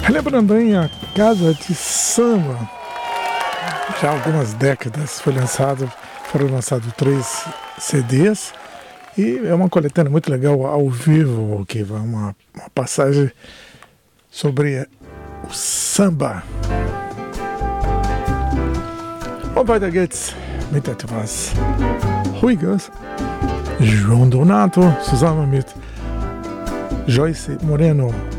Lembrando aí a Casa de Samba, já há algumas décadas foram lançados 3 CDs e é uma coletânea muito legal ao vivo, que vai uma passagem sobre o samba. Und weiter geht's mit etwas Ruhiges. João Donato zusammen mit Joyce Moreno.